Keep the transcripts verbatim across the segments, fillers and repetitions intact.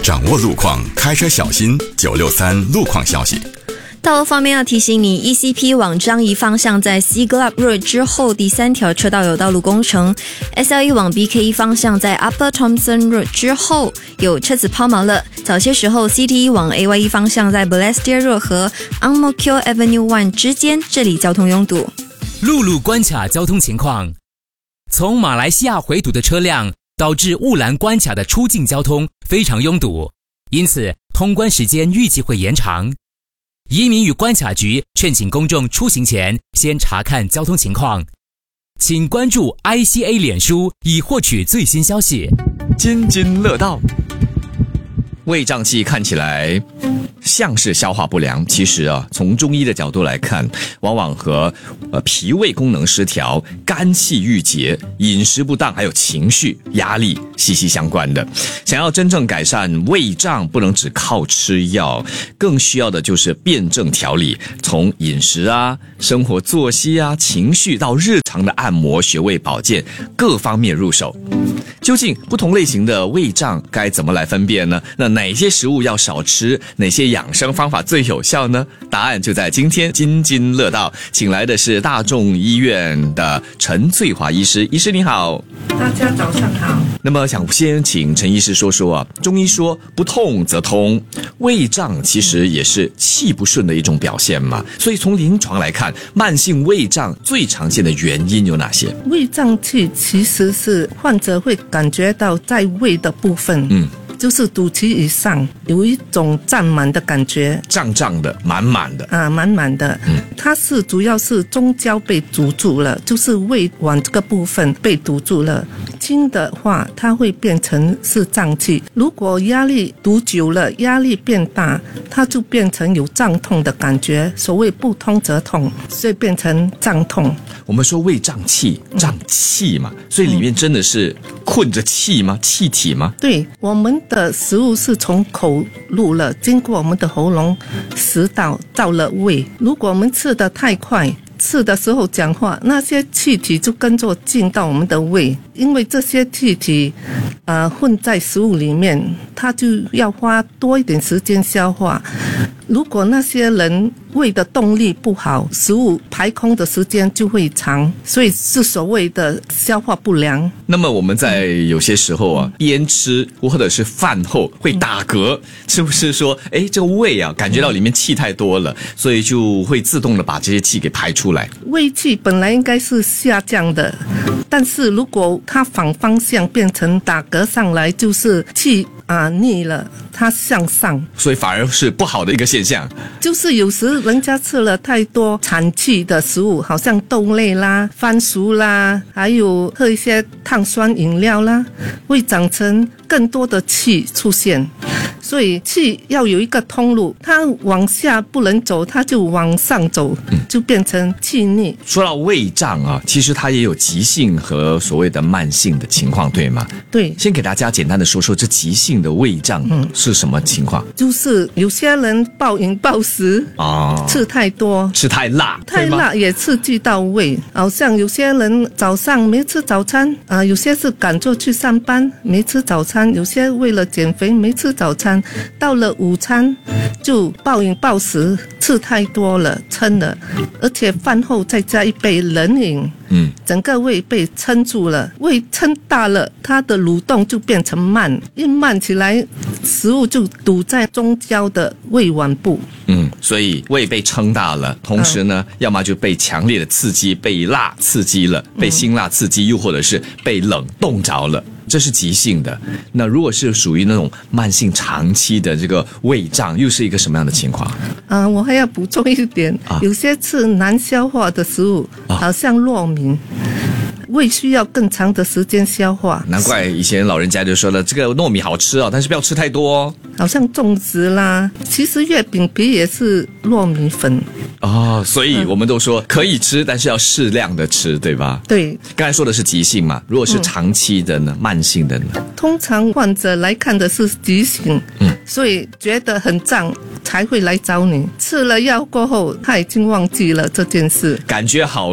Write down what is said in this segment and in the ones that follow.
掌握路况，开车小心。九六三路况消息。 道路方面要提醒你 ，E C P 往樟宜方向在 Sea Glup Road 之后第三条车道有道路工程 ；S L E 往 B K E 方向在 Upper Thomson Road 之后有车子抛锚了。早些时候 C T E 往 A Y E 方向在 Balestier Road 和 Ang Mo Kio Avenue one 之间，这里交通拥堵。 陆路关卡交通情况：从马来西亚回堵的车辆导致雾兰关卡的出境交通非常拥堵，因此通关时间预计会延长。移民与关卡局劝请公众出行前先查看交通情况，请关注 I C A 脸书以获取最新消息。 津津乐道。胃胀气看起来像是消化不良，其实啊，从中医的角度来看，往往和呃脾胃功能失调、肝气郁结、饮食不当，还有情绪、压力息息相关的。想要真正改善胃胀，不能只靠吃药，更需要的就是辩证调理，从饮食啊、生活作息啊、情绪到日常的按摩、穴位保健各方面入手。究竟不同类型的胃胀该怎么来分辨呢？那哪些食物要少吃？哪些养生方法最有效呢？答案就在今天津津乐道，请来的是大众医院的陈翠华医师。医师你好。 大家早上好。 那么想先请陈医师说说啊，中医说不痛则通，胃胀其实也是气不顺的一种表现嘛，所以从临床来看，慢性胃胀最常见的原因有哪些？ 胃胀气其实是患者会感觉到在胃的部分，嗯，就是肚脐以上有一种胀满的感觉， 胀胀的、满满的啊，满满的。嗯，它是主要是中焦被堵住了，就是胃脘这个部分被堵住了。轻的话，它会变成是胀气；如果压力堵久了，压力变大，它就变成有胀痛的感觉。所谓不通则痛，所以变成胀痛。 我们说胃胀气，胀气嘛，所以里面真的是困着气吗？气体吗？ 对，我们的食物是从口入了，经过我们的喉咙、食道到了胃。如果我们吃得太快，吃的时候讲话，那些气体就跟着进到我们的胃，因为这些气体呃混在食物里面，它就要花多一点时间消化。如果那些人胃的动力不好，食物排空的时间就会长，所以是所谓的消化不良。 那么我们在有些时候啊，边吃或者是饭后会打嗝，是不是说，哎，这个胃啊感觉到里面气太多了，所以就会自动的把这些气给排出来？ 胃气本来应该是下降的，但是如果它反方向变成打嗝上来，就是气啊逆了，它向上， 所以反而是不好的一个现象。 就是有时人家吃了太多产气的食物，好像豆类啦、番薯啦，还有喝一些碳酸饮料啦，会长成更多的气出现。所以气要有一个通路，它往下不能走，它就往上走，就变成气逆。 说到胃胀啊，其实它也有急性和所谓的慢性的情况，对吗？ 对。 先给大家简单的说说这急性的胃胀是什么情况？ 嗯、就是有些人暴饮暴食啊，吃太多， 吃太辣， 太辣也刺激到胃。好像有些人早上没吃早餐啊、呃，有些是赶着去上班没吃早餐，有些为了减肥没吃早餐。到了午餐就暴饮暴食，吃太多了，撑了，而且饭后再加一杯冷饮，嗯，整个胃被撑住了，胃撑大了，它的蠕动就变成慢，一慢起来，食物就堵在中焦的胃脘部。 嗯，所以胃被撑大了，同时呢，嗯、要么就被强烈的刺激，被辣刺激了，被辛辣刺激，又或者是被冷冻着了。这是急性的。那如果是属于那种慢性长期的这个胃胀，又是一个什么样的情况？ 啊、呃，我还要补充一点，啊、有些吃难消化的食物，啊、好像糯米。胃需要更长的时间消化， 难怪以前老人家就说了，这个糯米好吃哦，但是不要吃太多哦。 好像粽子啦，其实月饼皮也是糯米粉哦，所以我们都说可以吃，但是要适量的吃，对吧？ 对。 刚才说的是急性嘛，如果是长期的呢，嗯、慢性的呢？ 通常患者来看的是急性，嗯，所以觉得很胀才会来找你。吃了药过后，他已经忘记了这件事， 感觉好了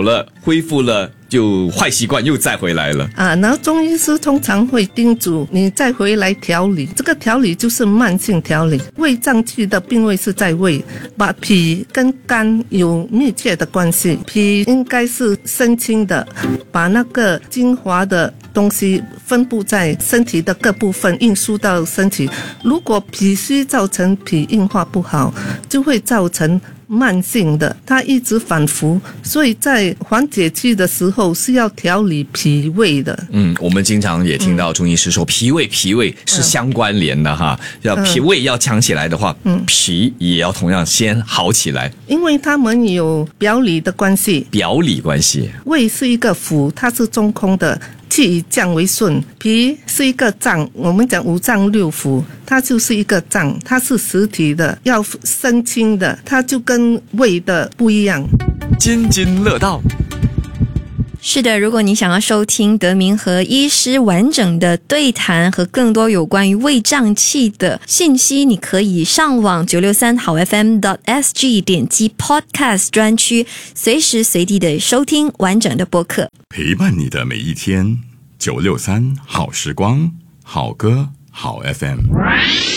恢复了，就坏习惯又再回来了啊。然后中医师通常会叮嘱你再回来调理，这个调理就是慢性调理。胃胀气的病位是在胃，把脾跟肝有密切的关系，脾应该是升清的，把那个精华的东西分布在身体的各部分运输到身体。如果脾虚造成脾硬化不好，就会造成慢性的，它一直反复，所以在缓解期的时候是要调理脾胃的。 嗯，我们经常也听到中医师说，脾胃脾胃是相关联的哈。要脾胃要强起来的话，嗯，脾也要同样先好起来， 因为他们有表里的关系。 表里关系， 胃是一个腑，它是中空的，气以降为顺。脾是一个脏，我们讲五脏六腑，它就是一个脏，它是实体的，要升清的，它就跟胃的不一样。 津津乐道。 是的，如果你想要收听德明和医师完整的对谈和更多有关于胃胀气的信息，你可以上网 九六三好 F M dot S G 点击 Podcast 专区，随时随地的收听完整的播客， 陪伴你的每一天。九六三好时光，好歌好 F M。